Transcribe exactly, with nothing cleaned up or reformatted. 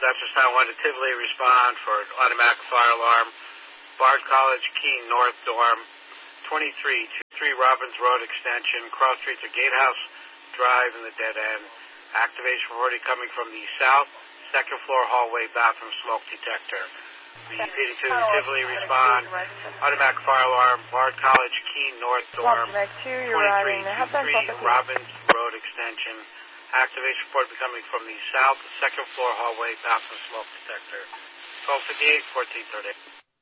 Dispatcher Sign one to Tivoli, respond for automatic fire alarm. Bard College, Keene North Dorm, twenty-three twenty-three Robbins Road Extension, cross streets of Gatehouse Drive in the dead end. Activation reported coming from the south, second floor hallway, bathroom smoke detector. The P D two Tivoli, respond. Automatic fire alarm, Bard College, Keene North Dorm, twenty-three twenty-three Robbins Road Extension. Activation report coming from the south, second floor hallway, bathroom smoke detector. twelve fifty-eight, fourteen thirty.